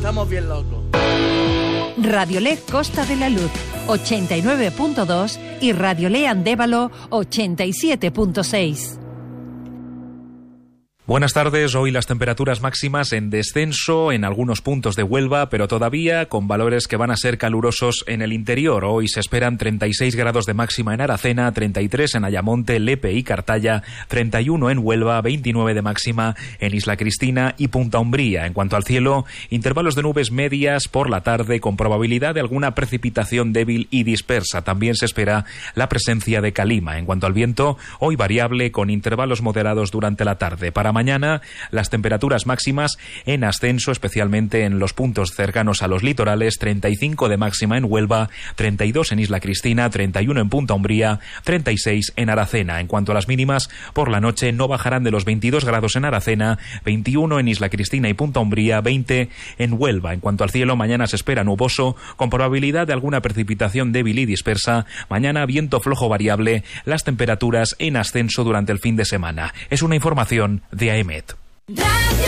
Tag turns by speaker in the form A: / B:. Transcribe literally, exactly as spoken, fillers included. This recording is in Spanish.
A: estamos bien locos.
B: Radiolé Costa de la Luz, ochenta y nueve punto dos y Radiolé Andévalo, ochenta y siete punto seis.
C: Buenas tardes, hoy las temperaturas máximas en descenso en algunos puntos de Huelva, pero todavía con valores que van a ser calurosos en el interior. Hoy se esperan treinta y seis grados de máxima en Aracena, treinta y tres en Ayamonte, Lepe y Cartaya, treinta y uno en Huelva, veintinueve de máxima en Isla Cristina y Punta Umbría. En cuanto al cielo, intervalos de nubes medias por la tarde con probabilidad de alguna precipitación débil y dispersa. También se espera la presencia de calima. En cuanto al viento, hoy variable con intervalos moderados durante la tarde. Para mañana, las temperaturas máximas en ascenso, especialmente en los puntos cercanos a los litorales, treinta y cinco de máxima en Huelva, treinta y dos en Isla Cristina, treinta y uno en Punta Umbría, treinta y seis en Aracena. En cuanto a las mínimas, por la noche no bajarán de los veintidós grados en Aracena, veintiuno en Isla Cristina y Punta Umbría, veinte en Huelva. En cuanto al cielo, mañana se espera nuboso, con probabilidad de alguna precipitación débil y dispersa. Mañana viento flojo variable, las temperaturas en ascenso durante el fin de semana. Es una información de A E M E T.